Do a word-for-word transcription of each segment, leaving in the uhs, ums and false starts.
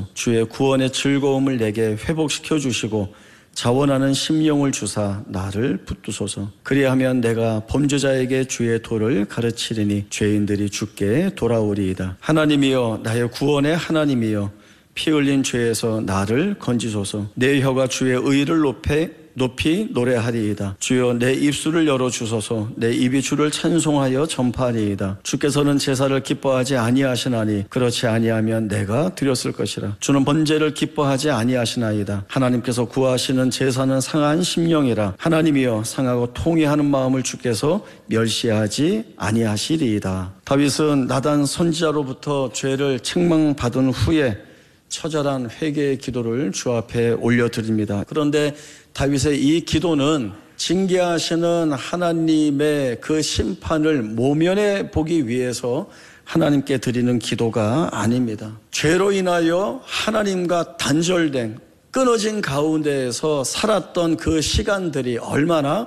주옵소서. 주의 구원의 즐거움을 내게 회복시켜 주시고 자원하는 심령을 주사 나를 붙드소서. 그리하면 내가 범죄자에게 주의 도를 가르치리니 죄인들이 주께 돌아오리이다. 하나님이여, 나의 구원의 하나님이여, 피 흘린 죄에서 나를 건지소서. 내 혀가 주의 의를 높여 높이 노래하리이다. 주여, 내 입술을 열어주소서. 내 입이 주를 찬송하여 전파하리이다. 주께서는 제사를 기뻐하지 아니하시나니 그렇지 아니하면 내가 드렸을 것이라. 주는 번제를 기뻐하지 아니하시나이다. 하나님께서 구하시는 제사는 상한 심령이라. 하나님이여, 상하고 통회하는 마음을 주께서 멸시하지 아니하시리이다. 다윗은 나단 선지자로부터 죄를 책망받은 후에 처절한 회개의 기도를 주 앞에 올려드립니다. 그런데 다윗의 이 기도는 징계하시는 하나님의 그 심판을 모면해 보기 위해서 하나님께 드리는 기도가 아닙니다. 죄로 인하여 하나님과 단절된, 끊어진 가운데에서 살았던 그 시간들이 얼마나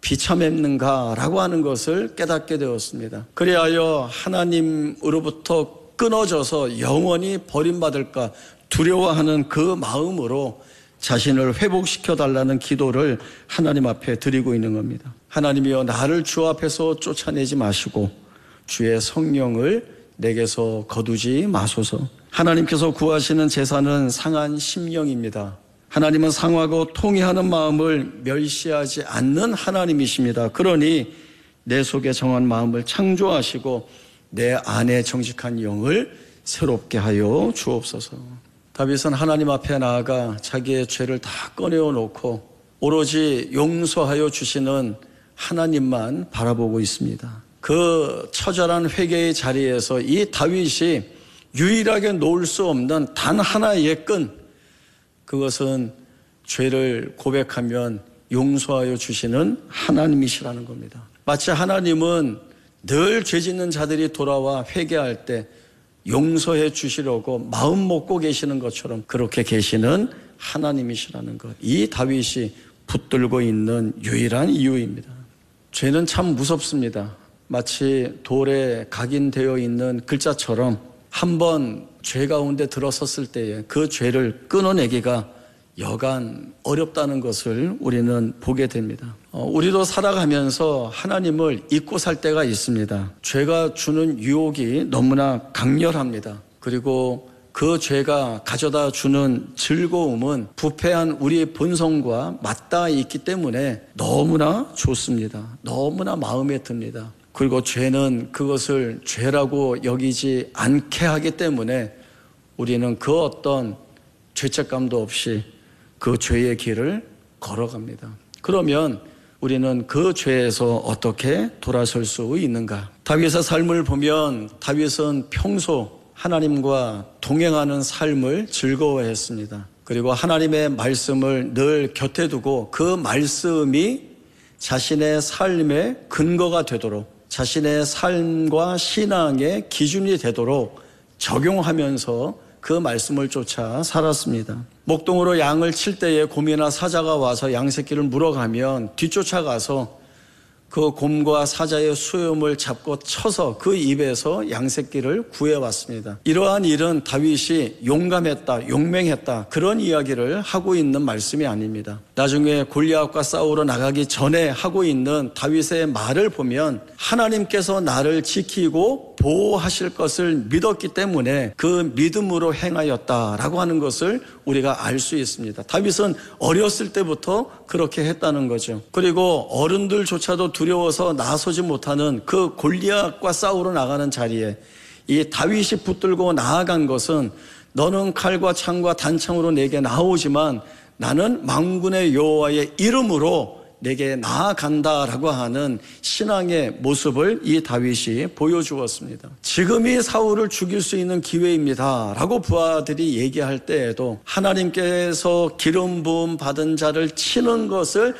비참했는가라고 하는 것을 깨닫게 되었습니다. 그리하여 하나님으로부터 끊어져서 영원히 버림받을까 두려워하는 그 마음으로 자신을 회복시켜달라는 기도를 하나님 앞에 드리고 있는 겁니다. 하나님이여, 나를 주 앞에서 쫓아내지 마시고 주의 성령을 내게서 거두지 마소서. 하나님께서 구하시는 제사는 상한 심령입니다. 하나님은 상하고 통회하는 마음을 멸시하지 않는 하나님이십니다. 그러니 내 속에 정한 마음을 창조하시고 내 안에 정직한 영을 새롭게 하여 주옵소서. 다윗은 하나님 앞에 나아가 자기의 죄를 다 꺼내어 놓고 오로지 용서하여 주시는 하나님만 바라보고 있습니다. 그 처절한 회개의 자리에서 이 다윗이 유일하게 놓을 수 없는 단 하나의 끈, 그것은 죄를 고백하면 용서하여 주시는 하나님이시라는 겁니다. 마치 하나님은 늘 죄 짓는 자들이 돌아와 회개할 때 용서해 주시려고 마음 먹고 계시는 것처럼 그렇게 계시는 하나님이시라는 것, 이 다윗이 붙들고 있는 유일한 이유입니다. 죄는 참 무섭습니다. 마치 돌에 각인되어 있는 글자처럼 한번 죄 가운데 들어섰을 때에 그 죄를 끊어내기가 여간 어렵다는 것을 우리는 보게 됩니다. 어, 우리도 살아가면서 하나님을 잊고 살 때가 있습니다. 죄가 주는 유혹이 너무나 강렬합니다. 그리고 그 죄가 가져다 주는 즐거움은 부패한 우리의 본성과 맞닿아 있기 때문에 너무나 좋습니다. 너무나 마음에 듭니다. 그리고 죄는 그것을 죄라고 여기지 않게 하기 때문에 우리는 그 어떤 죄책감도 없이 그 죄의 길을 걸어갑니다. 그러면 우리는 그 죄에서 어떻게 돌아설 수 있는가? 다윗의 삶을 보면 다윗은 평소 하나님과 동행하는 삶을 즐거워했습니다. 그리고 하나님의 말씀을 늘 곁에 두고 그 말씀이 자신의 삶의 근거가 되도록, 자신의 삶과 신앙의 기준이 되도록 적용하면서 그 말씀을 쫓아 살았습니다. 목동으로 양을 칠 때에 곰이나 사자가 와서 양 새끼를 물어가면 뒤쫓아가서 그 곰과 사자의 수염을 잡고 쳐서 그 입에서 양 새끼를 구해왔습니다. 이러한 일은 다윗이 용감했다, 용맹했다, 그런 이야기를 하고 있는 말씀이 아닙니다. 나중에 골리앗과 싸우러 나가기 전에 하고 있는 다윗의 말을 보면 하나님께서 나를 지키고 보호하실 것을 믿었기 때문에 그 믿음으로 행하였다라고 하는 것을 우리가 알 수 있습니다. 다윗은 어렸을 때부터 그렇게 했다는 거죠. 그리고 어른들조차도 두려워서 나서지 못하는 그 골리앗과 싸우러 나가는 자리에 이 다윗이 붙들고 나아간 것은 너는 칼과 창과 단창으로 내게 나오지만 나는 만군의 여호와의 이름으로 내게 나아간다라고 하는 신앙의 모습을 이 다윗이 보여주었습니다. 지금이 사울을 죽일 수 있는 기회입니다 라고 부하들이 얘기할 때에도 하나님께서 기름 부음 받은 자를 치는 것을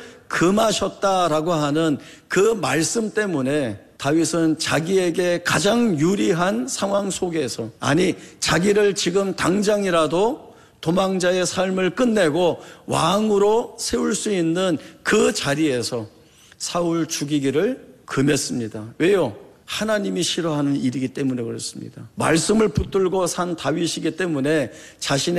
금하셨다라고 하는 그 말씀 때문에 다윗은 자기에게 가장 유리한 상황 속에서, 아니 자기를 지금 당장이라도 도망자의 삶을 끝내고 왕으로 세울 수 있는 그 자리에서 사울 죽이기를 금했습니다. 왜요? 하나님이 싫어하는 일이기 때문에 그렇습니다. 말씀을 붙들고 산 다윗이기 때문에 자신의